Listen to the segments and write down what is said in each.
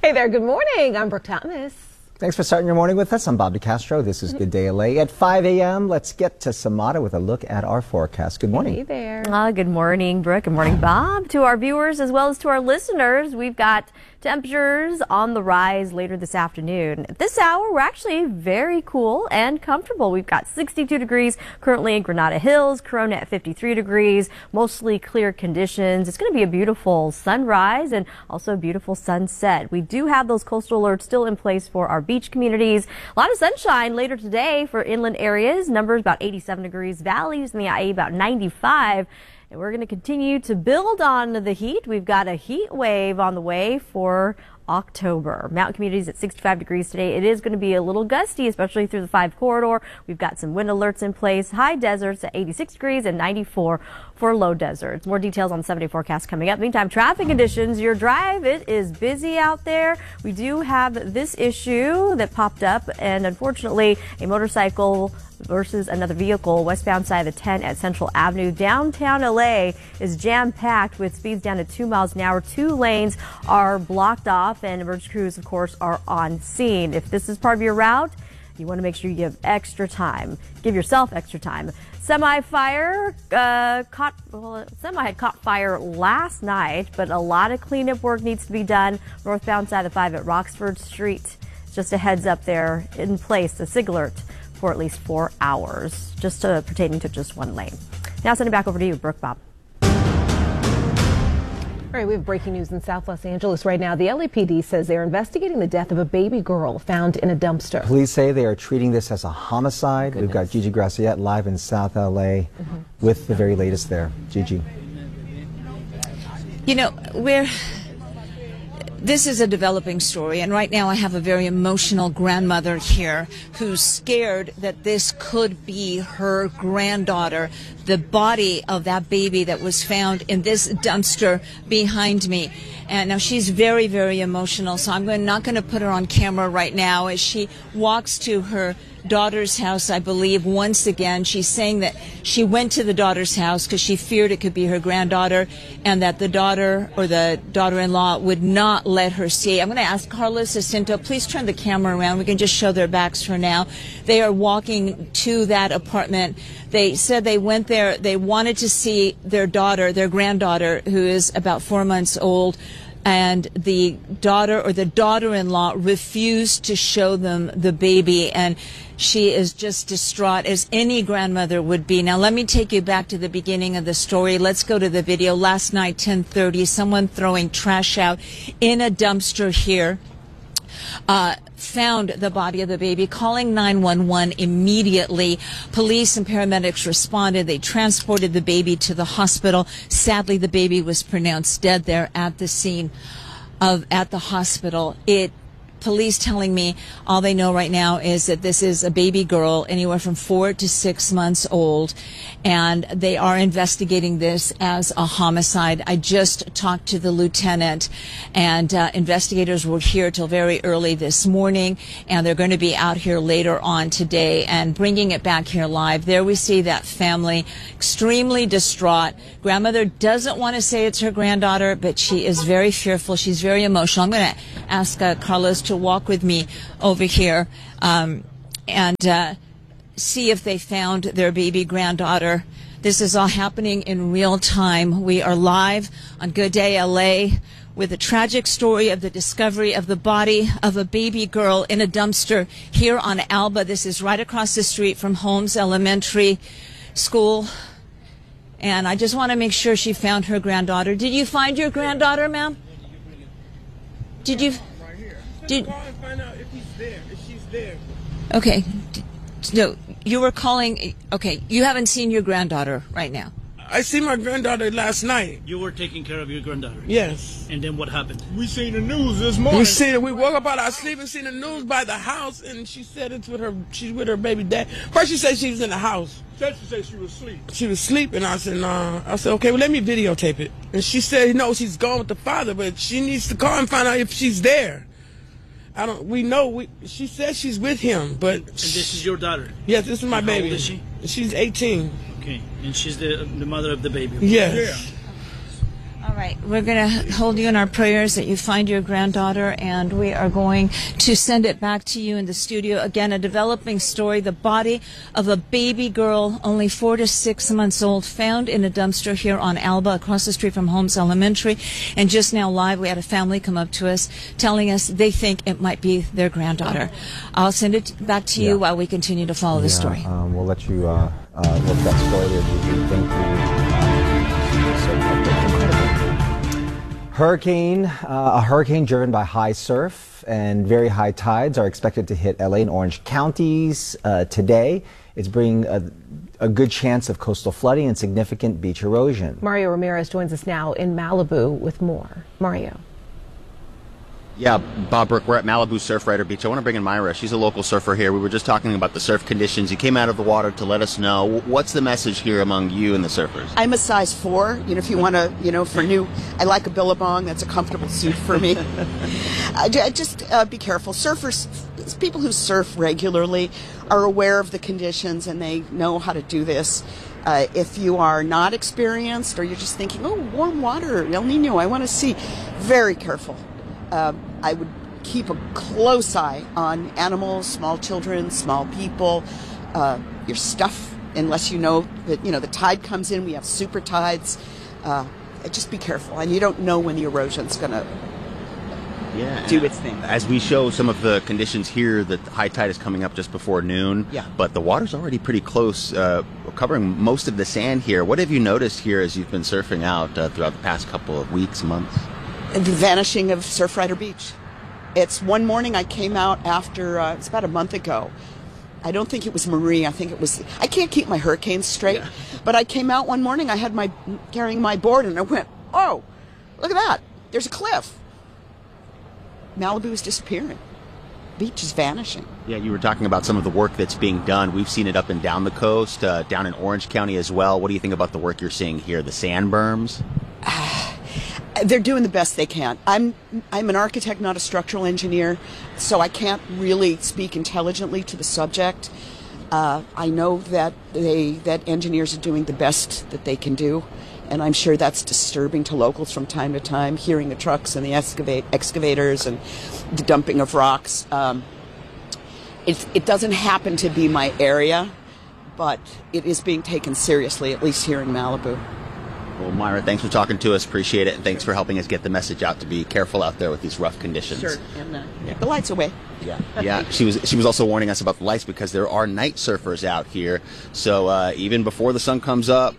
Hey there, good morning. I'm Brooke Thomas. Thanks for starting your morning with us. I'm Bob DeCastro. This is Good Day LA. At 5 a.m., let's get to Samada with a look at our forecast. Good morning. Hey there. Good morning, Brooke. Good morning, Bob. To our viewers as well as to our listeners, we've got temperatures on the rise later this afternoon. At this hour, we're actually very cool and comfortable. We've got 62 degrees currently in Granada Hills, Corona at 53 degrees, mostly clear conditions. It's going to be a beautiful sunrise and also a beautiful sunset. We do have those coastal alerts still in place for our beach communities. A lot of sunshine later today for inland areas. Numbers about 87 degrees, valleys in the IE about 95. And we're going to continue to build on the heat. We've got a heat wave on the way for October. Mountain communities at 65 degrees today. It is going to be a little gusty, especially through the 5 corridor. We've got some wind alerts in place. High deserts at 86 degrees and 94 for low deserts. More details on the 7-day forecast coming up. Meantime, traffic conditions, your drive, it is busy out there. We do have this issue that popped up, and unfortunately, a motorcycle versus another vehicle westbound side of the 10 at Central Avenue. Downtown LA is jam-packed with speeds down to 2 miles an hour. 2 lanes are blocked off, and emergency crews, of course, are on scene. If this is part of your route, you want to make sure you give extra time. Give yourself extra time. Semi had caught fire last night, but a lot of cleanup work needs to be done. Northbound side of the 5 at Roxford Street. Just a heads up there in place, a SIG alert for at least 4 hours, just pertaining to just 1 lane. Now sending back over to you, Brooke, Bob. All right, we have breaking news in South Los Angeles right now. The LAPD says they're investigating the death of a baby girl found in a dumpster. Police say they are treating this as a homicide. We've got Gigi Graciette live in South LA with the very latest there. Gigi. You know, this is a developing story, and right now I have a very emotional grandmother here who's scared that this could be her granddaughter, the body of that baby that was found in this dumpster behind me. And now she's very, very emotional, so I'm not going to put her on camera right now as she walks to her daughter's house, I believe. Once again, she's saying that she went to the daughter's house because she feared it could be her granddaughter, and that the daughter or the daughter-in-law would not let her see. I'm going to ask Carlos Jacinto, please turn the camera around. We can just show their backs for now. They are walking to that apartment. They said they went there. They wanted to see their daughter, their granddaughter, who is about 4 months old. And the daughter or the daughter-in-law refused to show them the baby, and she is just distraught, as any grandmother would be. Now, let me take you back to the beginning of the story. Let's go to the video. Last night, 10:30, someone throwing trash out in a dumpster here found the body of the baby, calling 911 immediately. Police and paramedics responded. They transported the baby to the hospital. Sadly, the baby was pronounced dead there at the scene at the hospital. Police telling me all they know right now is that this is a baby girl, anywhere from 4 to 6 months old, and they are investigating this as a homicide. I just talked to the lieutenant, and investigators were here till very early this morning, and they're going to be out here later on today and bringing it back here live. There we see that family extremely distraught. Grandmother doesn't want to say it's her granddaughter, but she is very fearful. She's very emotional. I'm going to ask Carlos to walk with me over here and see if they found their baby granddaughter. This is all happening in real time. We are live on Good Day LA with a tragic story of the discovery of the body of a baby girl in a dumpster here on Alba. This is right across the street from Holmes Elementary School. And I just want to make sure she found her granddaughter. Did you find your granddaughter, ma'am? Did you? Did find out if he's there, if she's there. Okay. No, you were calling. Okay, you haven't seen your granddaughter right now. I seen my granddaughter last night. You were taking care of your granddaughter? Yes. And then what happened? We seen the news this morning. We seen it. We woke up out of our sleep and seen the news by the house, and she said it's with her. She's with her baby dad. First she said she was in the house. She said she was asleep. She was asleep, and I said, nah. I said, okay, well, let me videotape it. And she said, no, she's gone with the father, but she needs to call and find out if she's there. She says she's with him, but... And this is your daughter? Yes, this is my baby. How old is she? She's 18. Okay, and she's the mother of the baby? Yes. Yeah. All right, we're going to hold you in our prayers that you find your granddaughter, and we are going to send it back to you in the studio. Again, a developing story, the body of a baby girl, only 4 to 6 months old, found in a dumpster here on Alba, across the street from Holmes Elementary. And just now live, we had a family come up to us telling us they think it might be their granddaughter. I'll send it back to you while we continue to follow the story. We'll let you look that story. Thank you. A hurricane driven by high surf and very high tides are expected to hit LA and Orange counties today. It's bringing a good chance of coastal flooding and significant beach erosion. Mario Ramirez joins us now in Malibu with more. Mario. Yeah, Bob Brooke, we're at Malibu Surfrider Beach. I want to bring in Myra. She's a local surfer here. We were just talking about the surf conditions. You came out of the water to let us know. What's the message here among you and the surfers? I'm a size 4. If you want to, for new, I like a billabong. That's a comfortable suit for me. Just be careful. Surfers, people who surf regularly are aware of the conditions and they know how to do this. If you are not experienced or you're just thinking, oh, warm water, El Nino, I want to see, very careful. I would keep a close eye on animals, small children, small people, your stuff, unless you know that, the tide comes in. We have super tides. Just be careful. And you don't know when the erosion's going to do its thing. As we show some of the conditions here, the high tide is coming up just before noon. Yeah. But the water's already pretty close, covering most of the sand here. What have you noticed here as you've been surfing out throughout the past couple of weeks, months? The vanishing of Surfrider Beach. It's one morning I came out after, it's about a month ago. I don't think it was Marie. I think it was, I can't keep my hurricanes straight, but I came out one morning, I had carrying my board and I went, oh, look at that. There's a cliff. Malibu is disappearing. Beach is vanishing. Yeah, you were talking about some of the work that's being done. We've seen it up and down the coast, down in Orange County as well. What do you think about the work you're seeing here, the sand berms? They're doing the best they can. I'm an architect, not a structural engineer, so I can't really speak intelligently to the subject. I know that engineers are doing the best that they can do, and I'm sure that's disturbing to locals from time to time, hearing the trucks and the excavators and the dumping of rocks. It doesn't happen to be my area, but it is being taken seriously, at least here in Malibu. Well, Myra, thanks for talking to us. Appreciate it. And thanks for helping us get the message out to be careful out there with these rough conditions. Sure. And the lights away. Yeah. She was also warning us about the lights because there are night surfers out here. So even before the sun comes up,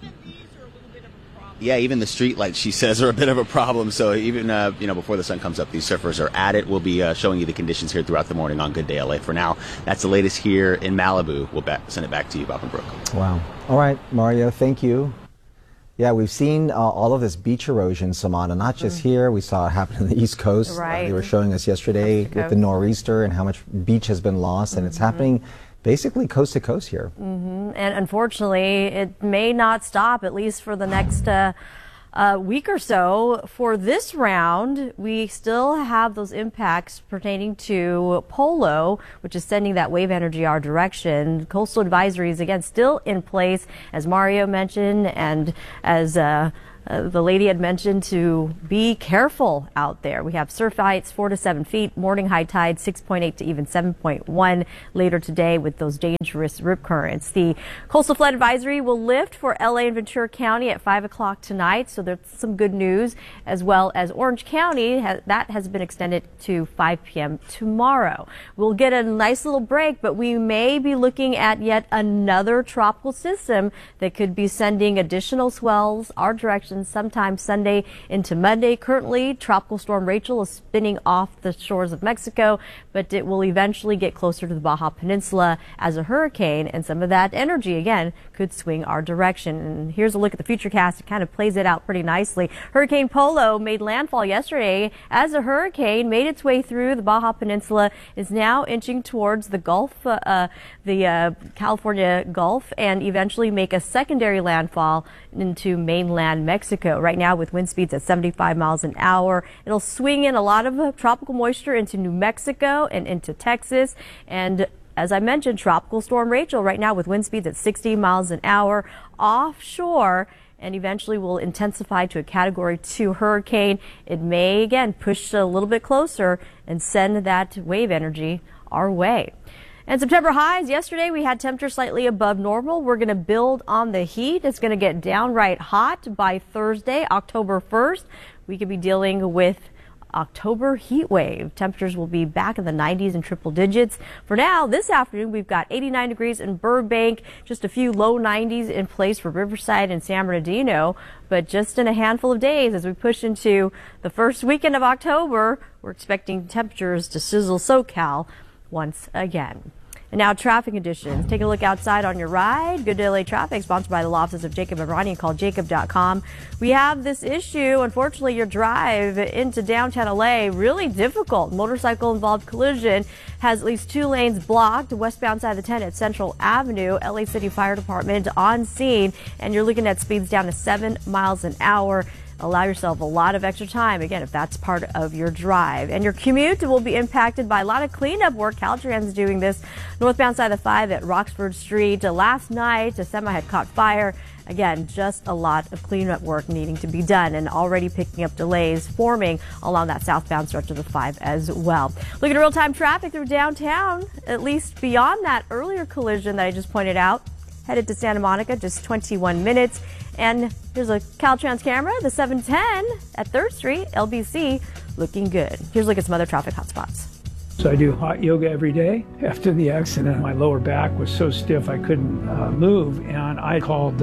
even the street lights, she says, are a bit of a problem. So even before the sun comes up, these surfers are at it. We'll be showing you the conditions here throughout the morning on Good Day LA. For now, that's the latest here in Malibu. We'll send it back to you, Bob and Brooke. Wow. All right, Mario, thank you. Yeah, we've seen all of this beach erosion, Samana, not just here. We saw it happen on the East Coast. Right. They were showing us yesterday with the nor'easter and how much beach has been lost, and it's happening basically coast to coast here. And unfortunately, it may not stop, at least for the next week or so. For this round, we still have those impacts pertaining to Polo, which is sending that wave energy our direction. Coastal advisories, again, still in place, as Mario mentioned, and as the lady had mentioned, to be careful out there. We have surf heights 4 to 7 feet, morning high tide 6.8 to even 7.1 later today with those dangerous rip currents. The coastal flood advisory will lift for LA and Ventura County at 5 o'clock tonight, so there's some good news, as well as Orange County. That has been extended to 5 p.m. tomorrow. We'll get a nice little break, but we may be looking at yet another tropical system that could be sending additional swells our direction sometime Sunday into Monday. Currently, Tropical Storm Rachel is spinning off the shores of Mexico, but it will eventually get closer to the Baja Peninsula as a hurricane, and some of that energy, again, could swing our direction. And here's a look at the futurecast. It kind of plays it out pretty nicely. Hurricane Polo made landfall yesterday as a hurricane, made its way through the Baja Peninsula, is now inching towards the Gulf, the California Gulf, and eventually make a secondary landfall into mainland Mexico. Right now with wind speeds at 75 miles an hour. It'll swing in a lot of tropical moisture into New Mexico and into Texas. And as I mentioned, Tropical Storm Rachel right now with wind speeds at 60 miles an hour offshore. and eventually will intensify to a Category 2 hurricane. It may, again, push a little bit closer and send that wave energy our way. And September highs, yesterday we had temperatures slightly above normal. We're going to build on the heat. It's going to get downright hot by Thursday, October 1st. We could be dealing with October heat wave. Temperatures will be back in the 90s and triple digits. For now, this afternoon, we've got 89 degrees in Burbank, just a few low 90s in place for Riverside and San Bernardino. But just in a handful of days, as we push into the first weekend of October, we're expecting temperatures to sizzle SoCal once again. And now traffic conditions. Take a look outside on your ride. Good Day LA Traffic, sponsored by the law offices of Jacob and Ronnie. Call jacob.com. We have this issue. Unfortunately, your drive into downtown LA, really difficult. Motorcycle involved collision has at least 2 lanes blocked. Westbound side of the 10 at Central Avenue. LA City Fire Department on scene. And you're looking at speeds down to 7 miles an hour. Allow yourself a lot of extra time, again, if that's part of your drive. And your commute will be impacted by a lot of cleanup work. Caltrans doing this northbound side of the 5 at Roxford Street. Last night, a semi had caught fire. Again, just a lot of cleanup work needing to be done and already picking up delays forming along that southbound stretch of the 5 as well. Look at real-time traffic through downtown, at least beyond that earlier collision that I just pointed out. Headed to Santa Monica, just 21 minutes. And here's a Caltrans camera, the 710 at 3rd Street, LBC, looking good. Here's a look at some other traffic hotspots. So I do hot yoga every day. After the accident, my lower back was so stiff I couldn't move, and I called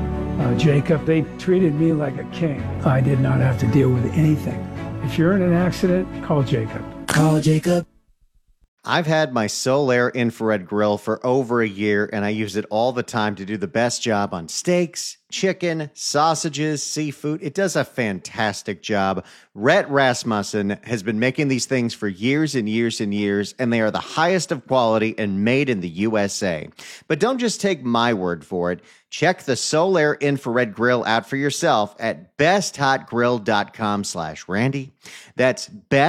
Jacob. They treated me like a king. I did not have to deal with anything. If you're in an accident, call Jacob. Call Jacob. I've had my Solaire infrared grill for over a year, and I use it all the time to do the best job on steaks, chicken, sausages, seafood. It does a fantastic job. Rhett Rasmussen has been making these things for years and years and years, and they are the highest of quality and made in the USA. But don't just take my word for it. Check the Solaire infrared grill out for yourself at besthotgrill.com/Randy. That's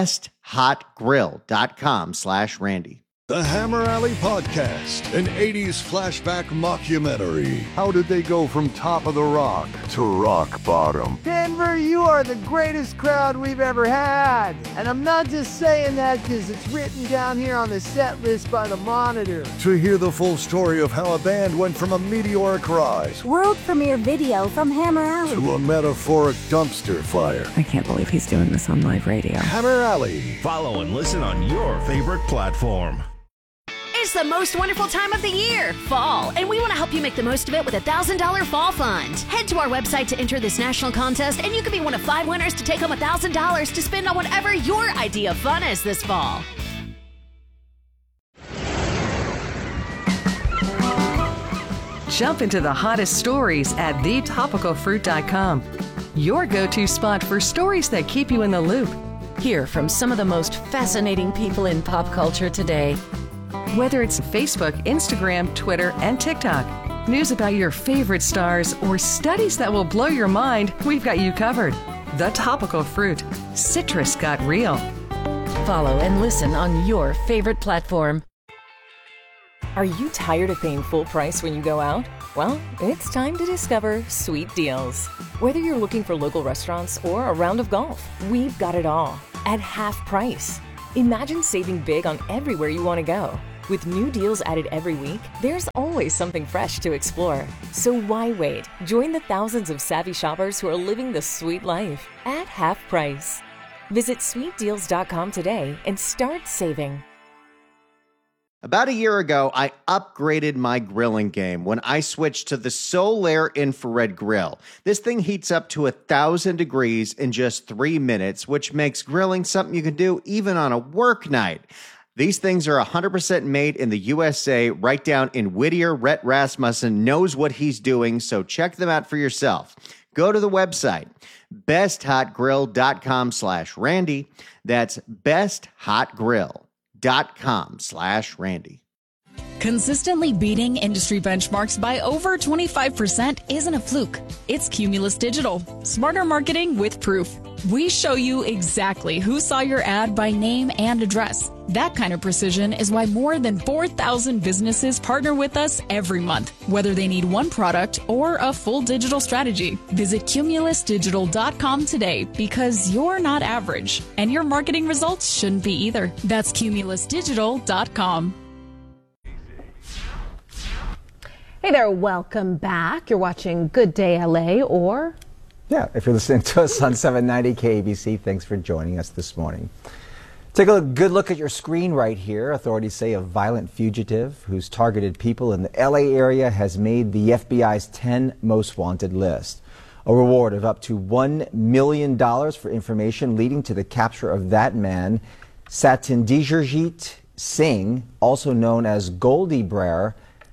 besthotgrill.com/Randy. The Hammer Alley Podcast, an 80s flashback mockumentary. How did they go from top of the rock to rock bottom? Denver, you are the greatest crowd we've ever had. And I'm not just saying that because it's written down here on the set list by the Monitor. To hear the full story of how a band went from a meteoric rise, world premiere video from Hammer Alley, to a metaphoric dumpster fire. I can't believe he's doing this on live radio. Hammer Alley. Follow and listen on your favorite platform. It's the most wonderful time of the year, fall, and we want to help you make the most of it with a $1,000 fall fund. Head to our website to enter this national contest, and you could be one of 5 winners to take home $1,000 to spend on whatever your idea of fun is this fall. Jump into the hottest stories at thetopicalfruit.com. Your go-to spot for stories that keep you in the loop. Hear from some of the most fascinating people in pop culture today. Whether it's Facebook, Instagram, Twitter, and TikTok, news about your favorite stars, or studies that will blow your mind, we've got you covered. The Topical Fruit. Citrus got real. Follow and listen on your favorite platform. Are you tired of paying full price when you go out? Well, it's time to discover Sweet Deals. Whether you're looking for local restaurants or a round of golf, we've got it all at half price. Imagine saving big on everywhere you want to go. With new deals added every week, there's always something fresh to explore. So why wait? Join the thousands of savvy shoppers who are living the sweet life at half price. Visit sweetdeals.com today and start saving. About a year ago, I upgraded my grilling game when I switched to the Solaire infrared grill. This thing heats up to 1,000 degrees in just 3 minutes, which makes grilling something you can do even on a work night. These things are 100% made in the USA, right down in Whittier. Rhett Rasmussen knows what he's doing, so check them out for yourself. Go to the website, besthotgrill.com/Randy. That's besthotgrill.com/Randy. Consistently beating industry benchmarks by over 25% isn't a fluke. It's Cumulus Digital. Smarter marketing with proof. We show you exactly who saw your ad by name and address. That kind of precision is why more than 4,000 businesses partner with us every month, whether they need one product or a full digital strategy. Visit cumulusdigital.com today because you're not average, and your marketing results shouldn't be either. That's cumulusdigital.com. Hey there, welcome back. You're watching Good Day LA, or... Yeah, if you're listening to us on 790 KABC, thanks for joining us this morning. Take a good look at your screen right here. Authorities say a violent fugitive who's targeted people in the LA area has made the FBI's 10 most wanted list. A reward of up to $1 million for information leading to the capture of that man, Satyendra Singh, also known as Goldie Brer.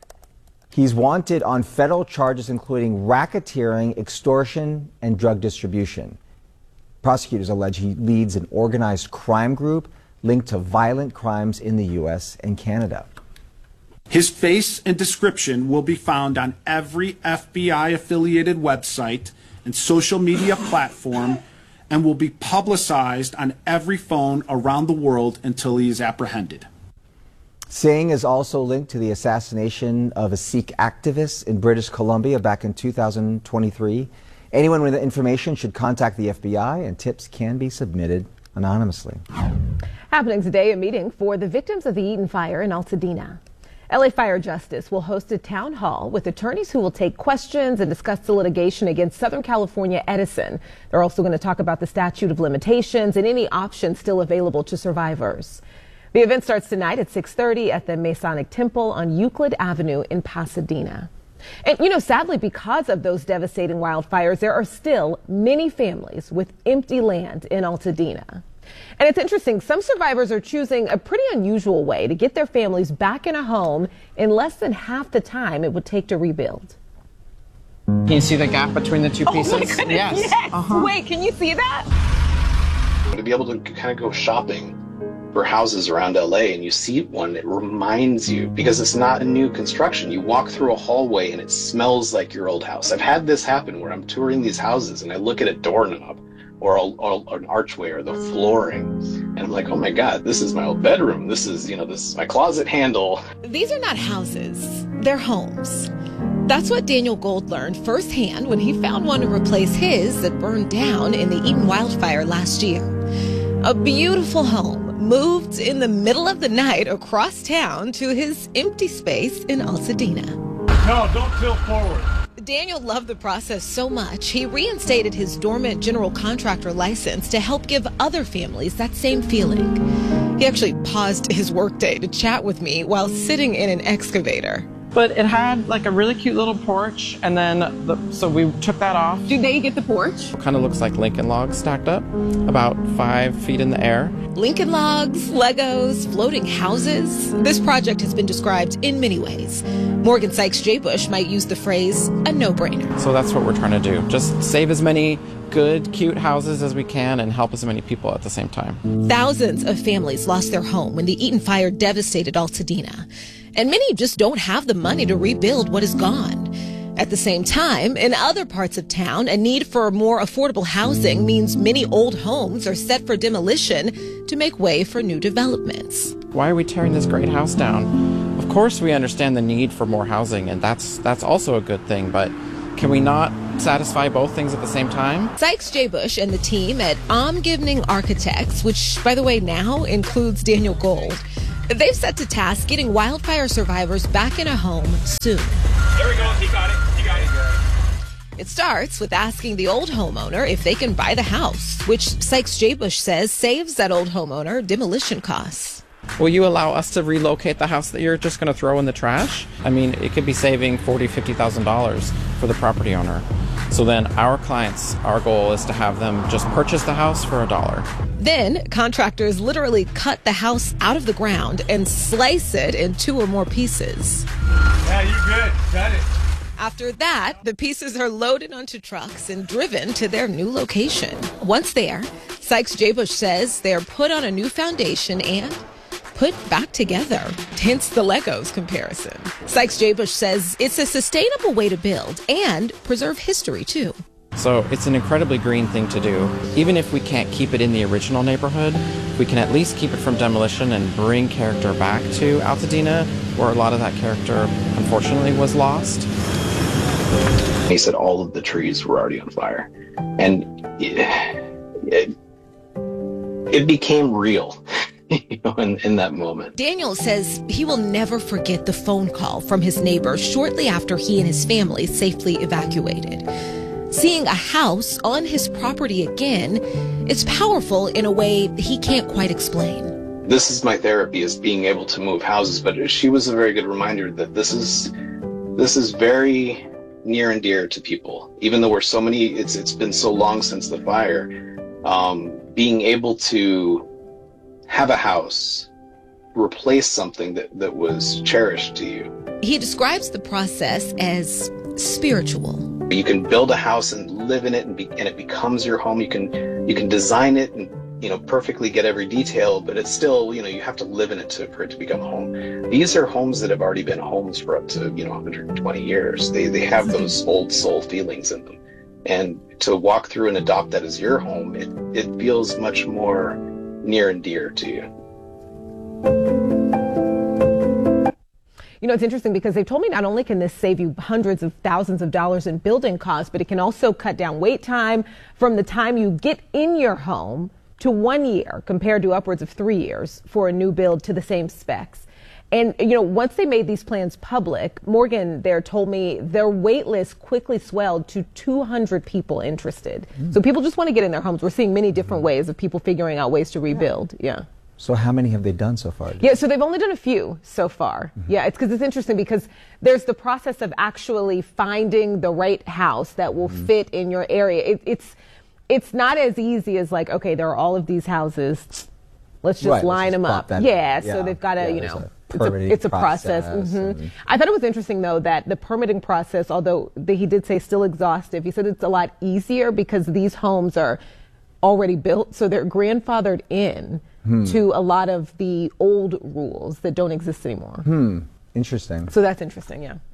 He's wanted on federal charges including racketeering, extortion, and drug distribution. Prosecutors allege he leads an organized crime group linked to violent crimes in the U.S. and Canada. His face and description will be found on every FBI-affiliated website and social media platform and will be publicized on every phone around the world until he is apprehended. Singh is also linked to the assassination of a Sikh activist in British Columbia back in 2023. Anyone with information should contact the FBI, and tips can be submitted anonymously. Happening today, a meeting for the victims of the Eaton fire in Altadena. LA Fire Justice will host a town hall with attorneys who will take questions and discuss the litigation against Southern California Edison. They're also going to talk about the statute of limitations and any options still available to survivors. The event starts tonight at 6:30 at the Masonic Temple on Euclid Avenue in Pasadena. And, sadly, because of those devastating wildfires, there are still many families with empty land in Altadena. And it's interesting, some survivors are choosing a pretty unusual way to get their families back in a home in less than half the time it would take to rebuild. Can you see the gap between the two pieces? Oh my goodness, yes. Wait, can you see that? To be able to kind of go shopping for houses around LA and you see one, it reminds you, because it's not a new construction. You walk through a hallway and it smells like your old house. I've had this happen where I'm touring these houses and I look at a doorknob or an archway or the flooring and I'm like, oh my God, this is my old bedroom. This is my closet handle. These are not houses, they're homes. That's what Daniel Gold learned firsthand when he found one to replace his that burned down in the Eaton wildfire last year. A beautiful home moved in the middle of the night across town to his empty space in Altadena. No, don't tilt forward. Daniel loved the process so much, he reinstated his dormant general contractor license to help give other families that same feeling. He actually paused his workday to chat with me while sitting in an excavator. But it had like a really cute little porch, and then so we took that off. Did they get the porch? It kind of looks like Lincoln logs stacked up, about 5 feet in the air. Lincoln logs, Legos, floating houses. This project has been described in many ways. Morgan Sykes J. Bush might use the phrase, a no-brainer. So that's what we're trying to do. Just save as many good, cute houses as we can and help as many people at the same time. Thousands of families lost their home when the Eaton fire devastated Altadena. And many just don't have the money to rebuild what is gone. At the same time, in other parts of town, a need for more affordable housing means many old homes are set for demolition to make way for new developments. Why are we tearing this great house down? Of course we understand the need for more housing, and that's also a good thing, but can we not satisfy both things at the same time? Sykes J. Bush and the team at Omgivning Architects, which, by the way, now includes Daniel Gold, they've set to task getting wildfire survivors back in a home soon. There we go. He got it. It starts with asking the old homeowner if they can buy the house, which Sykes J. Bush says saves that old homeowner demolition costs. Will you allow us to relocate the house that you're just going to throw in the trash? I mean, it could be saving $40,000, $50,000 for the property owner. So then our clients, our goal is to have them just purchase the house for $1. Then contractors literally cut the house out of the ground and slice it in 2 or more pieces. Yeah, you're good. Got it. After that, the pieces are loaded onto trucks and driven to their new location. Once there, Sykes J. Bush says they're put on a new foundation and put back together, hence the Legos comparison. Sykes J. Bush says it's a sustainable way to build and preserve history, too. So it's an incredibly green thing to do. Even if we can't keep it in the original neighborhood, we can at least keep it from demolition and bring character back to Altadena, where a lot of that character, unfortunately, was lost. He said all of the trees were already on fire. And it became real, in that moment. Daniel says he will never forget the phone call from his neighbor shortly after he and his family safely evacuated. Seeing a house on his property again, it's powerful in a way he can't quite explain. This is my therapy, is being able to move houses, but she was a very good reminder that this is very near and dear to people. Even though we're so many, it's been so long since the fire, being able to have a house replace something that was cherished to you. He describes the process as spiritual. You can build a house and live in it, and it becomes your home. You can design it and perfectly get every detail, but it's still you have to live in it for it to become a home. These are homes that have already been homes for up to 120 years. They have those old soul feelings in them, and to walk through and adopt that as your home, it feels much more near and dear to you. It's interesting because they've told me not only can this save you hundreds of thousands of dollars in building costs, but it can also cut down wait time from the time you get in your home to 1 year compared to upwards of 3 years for a new build to the same specs. And, once they made these plans public, Morgan there told me their wait list quickly swelled to 200 people interested. So people just want to get in their homes. We're seeing many different ways of people figuring out ways to rebuild. Yeah. So how many have they done so far? Yeah, so they've only done a few so far. Yeah, it's because it's interesting because there's the process of actually finding the right house that will fit in your area. It's not as easy as like, okay, there are all of these houses. Let's just line them up. Yeah, so they've got to, it's a process. I thought it was interesting, though, that the permitting process, although he did say still exhaustive, he said it's a lot easier because these homes are already built, so they're grandfathered in to a lot of the old rules that don't exist anymore. Interesting. So that's interesting, yeah.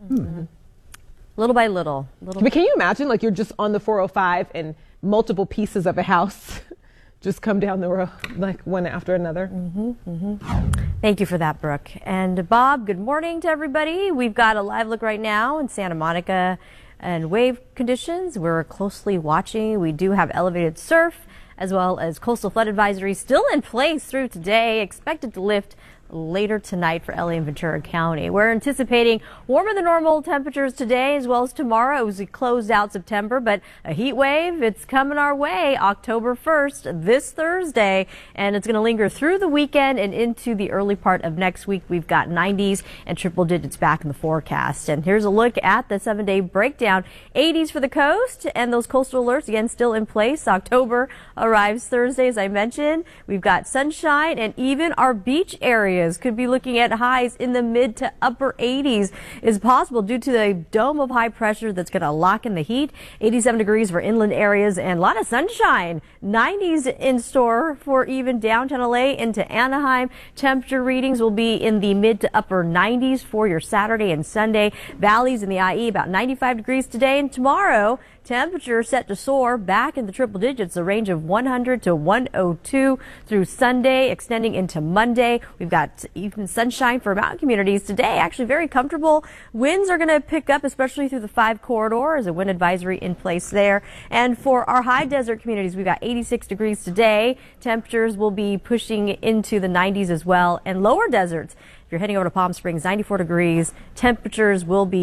Little by little. But can you imagine, like, you're just on the 405 and multiple pieces of a house just come down the road, like one after another? Thank you for that, Brooke. And Bob, good morning to everybody. We've got a live look right now in Santa Monica and wave conditions. We're closely watching. We do have elevated surf as well as coastal flood advisory still in place through today, expected to lift later tonight for LA and Ventura County. We're anticipating warmer than normal temperatures today as well as tomorrow as we close out September, but a heat wave, it's coming our way October 1st, this Thursday, and it's going to linger through the weekend and into the early part of next week. We've got 90s and triple digits back in the forecast. And here's a look at the 7-day breakdown. 80s for the coast, and those coastal alerts again still in place. October arrives Thursday, as I mentioned. We've got sunshine, and even our beach area could be looking at highs in the mid to upper 80s is possible due to the dome of high pressure that's going to lock in the heat. 87 degrees for inland areas and a lot of sunshine. 90s in store for even downtown LA into Anaheim. Temperature readings will be in the mid to upper 90s for your Saturday and Sunday. Valleys in the IE about 95 degrees today and tomorrow. Temperature set to soar back in the triple digits, a range of 100 to 102 through Sunday, extending into Monday. We've got even sunshine for mountain communities today. Actually very comfortable. Winds are going to pick up, especially through the 5 corridor. There's a wind advisory in place there. And for our high desert communities, we've got 86 degrees today. Temperatures will be pushing into the 90s as well. And lower deserts, if you're heading over to Palm Springs, 94 degrees. Temperatures will be